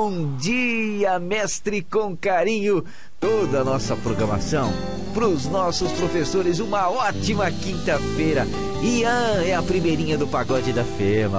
Bom dia, mestre, com carinho. Toda a nossa programação para os nossos professores. Uma ótima quinta-feira. Ian é a primeirinha do pagode da Fema.